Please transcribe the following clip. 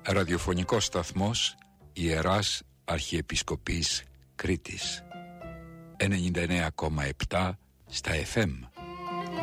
Ραδιοφωνικός σταθμός Ιεράς Αρχιεπισκοπής Κρήτης 99,7 στα FM.